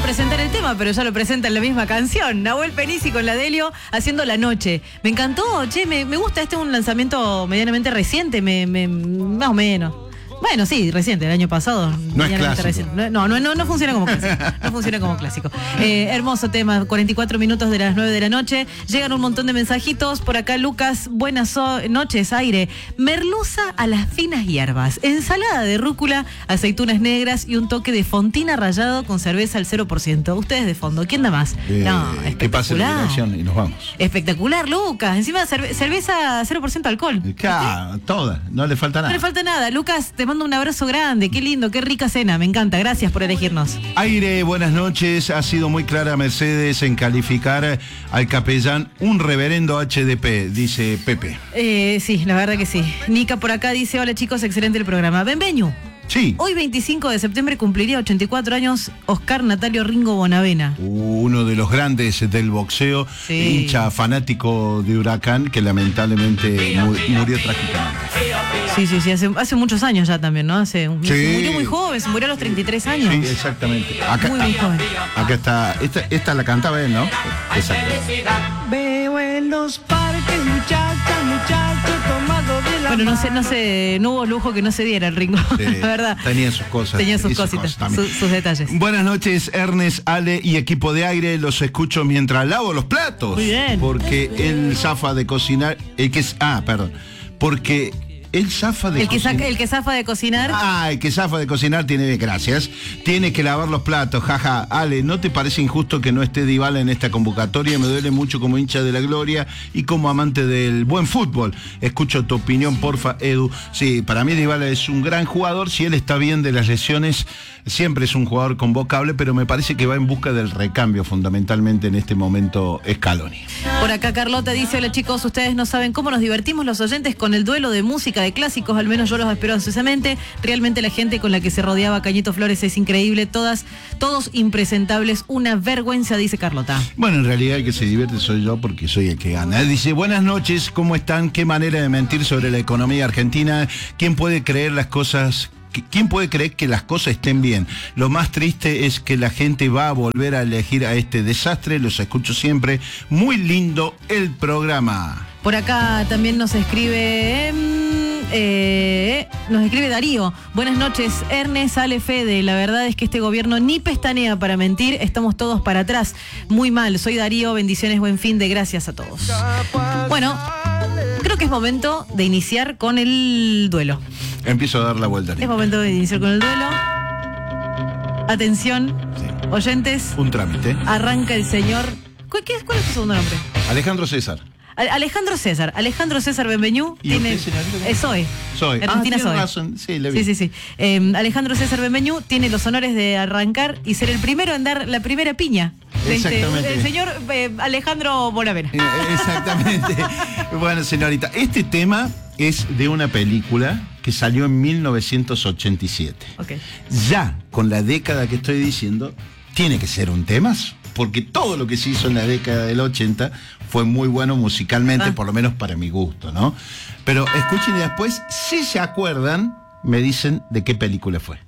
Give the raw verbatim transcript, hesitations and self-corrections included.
presentar el tema, pero ya lo presenta en la misma canción. Nahuel Penisi con la Delio haciendo La Noche. Me encantó, che, me, me gusta. Este es un lanzamiento medianamente reciente, me, me, más o menos. Bueno, sí, reciente, el año pasado. No es clásico. No, no, no, no funciona como clásico. No funciona como clásico. Eh, hermoso tema, cuarenta y cuatro minutos de las nueve de la noche. Llegan un montón de mensajitos. Por acá, Lucas, buenas so- noches, aire. Merluza a las finas hierbas. Ensalada de rúcula, aceitunas negras y un toque de fontina rallado con cerveza al cero por ciento. Ustedes de fondo, ¿quién da más? Eh, no, que pase la espectacular. dirección y nos vamos. Espectacular, Lucas. Encima cerve- cerveza cero por ciento alcohol. Claro, toda, no le falta nada. No le falta nada. Lucas, te mando un abrazo grande. Qué lindo, qué rica cena. Me encanta. Gracias por elegirnos. Aire, buenas noches. Ha sido muy clara Mercedes en calificar al capellán un reverendo H D P, dice Pepe. Eh, sí, la verdad que sí. Nica por acá dice, hola chicos, excelente el programa. Benveñu. Sí. Hoy veinticinco de septiembre cumpliría ochenta y cuatro años Oscar Natalio Ringo Bonavena. Uno de los grandes del boxeo, Sí. hincha fanático de Huracán, que lamentablemente mu- murió trágicamente. Sí, sí, sí, hace, hace muchos años ya también, ¿no? Hace, Sí. Se murió muy joven, se murió a los treinta y tres años. Sí, exactamente. Acá, Muy, muy joven. acá está, esta, esta la cantaba él, ¿no? Exacto. Veo en los parques muchachas, muchachos tomados de la Bueno, no sé, mano. no sé, no hubo lujo que no se diera el Ringo, Sí, la verdad. tenía sus cosas. Tenía sus y cositas, también. sus, sus detalles. Buenas noches, Ernest, Ale y equipo de aire. Los escucho mientras lavo los platos. Muy bien. Porque él zafa de cocinar. El que es, ah, perdón. Porque él zafa de El que, cocinar. saca, el que zafa de cocinar. Ah, el que zafa de cocinar tiene, gracias, tiene que lavar los platos, jaja. Ale, ¿no te parece injusto que no esté Dybala en esta convocatoria? Me duele mucho como hincha de la gloria y como amante del buen fútbol. Escucho tu opinión, porfa, Edu. Sí, para mí Dybala es un gran jugador, si él está bien de las lesiones, siempre es un jugador convocable, pero me parece que va en busca del recambio fundamentalmente en este momento Scaloni. Por acá Carlota dice, hola chicos, ustedes no saben cómo nos divertimos los oyentes con el duelo de música de clásicos, al menos yo los espero ansiosamente. Realmente la gente con la que se rodeaba Cañito Flores es increíble, todas, todos impresentables, una vergüenza, dice Carlota. Bueno, en realidad el que se divierte soy yo porque soy el que gana. Dice, buenas noches, ¿cómo están? ¿Qué manera de mentir sobre la economía argentina? ¿Quién puede creer las cosas? ¿Quién puede creer que las cosas estén bien? Lo más triste es que la gente va a volver a elegir a este desastre. Los escucho siempre. Muy lindo el programa. Por acá también nos escribe... Eh, nos escribe Darío. Buenas noches, Ernest, Ale, Fede. La verdad es que este gobierno ni pestanea para mentir. Estamos todos para atrás. Muy mal. Soy Darío. Bendiciones, buen fin de gracias a todos. Bueno, creo que es momento de iniciar con el duelo. Empiezo a dar la vuelta. Es momento de iniciar con el duelo. Atención, Sí. oyentes. Un trámite. Arranca el señor. ¿Cuál, qué, cuál es tu segundo nombre? Alejandro César. A- Alejandro César. Alejandro César Benveñú. ¿Y Tiene, usted, señorita? eh, Zoe. Soy. Ernestina ah, tiene Zoe. razón. Sí, le vi. Sí, sí, sí. Eh, Alejandro César Benveñú tiene los honores de arrancar y ser el primero en dar la primera piña. De este- Exactamente. el señor eh, Alejandro Bonavena. Eh, Exactamente. Bueno, señorita, este tema es de una película que salió en mil novecientos ochenta y siete. Ok. Ya con la década que estoy diciendo, tiene que ser un temazo, porque todo lo que se hizo en la década del ochenta fue muy bueno musicalmente, Ah. por lo menos para mi gusto, ¿no? Pero escuchen y después, si se acuerdan, me dicen de qué película fue.